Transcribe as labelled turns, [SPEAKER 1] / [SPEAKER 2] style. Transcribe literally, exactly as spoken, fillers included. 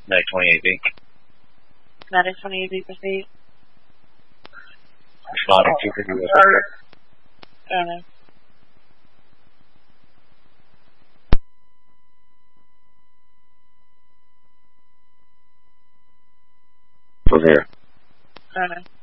[SPEAKER 1] Medic twenty-eight B.
[SPEAKER 2] Medic twenty-eight B, proceed.
[SPEAKER 1] Responding to the U S
[SPEAKER 2] Don't know.
[SPEAKER 1] From here.
[SPEAKER 2] Don't know.